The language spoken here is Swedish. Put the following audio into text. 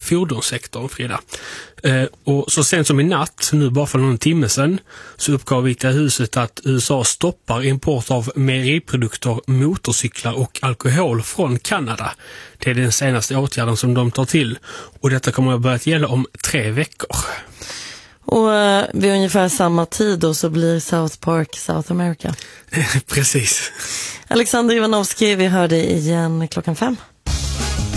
fordonssektorn, Frida. Och så sent som i natt, nu bara för någon timme sedan, så uppgav Vita huset att USA stoppar import av mejeriprodukter, motorcyklar och alkohol från Kanada. Det är den senaste åtgärden som de tar till, och detta kommer att börja gälla om 3 veckor. Och vid ungefär samma tid då så blir South Park South America. Precis. Alexander Ivanovski, vi hör dig igen 5:00.